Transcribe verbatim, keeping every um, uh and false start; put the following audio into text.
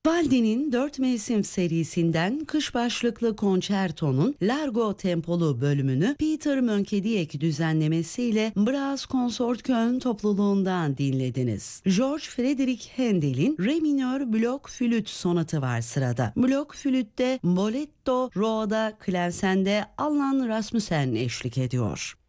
Vivaldi'nin dört mevsim serisinden kış başlıklı konçertonun Largo tempolu bölümünü Peter Moenkediek düzenlemesiyle Brass Consort Köln topluluğundan dinlediniz. George Friedrich Handel'in Re minör blok flüt sonatı var sırada. Blok flütte Boletto Roa'da klavsende Allan Rasmussen eşlik ediyor.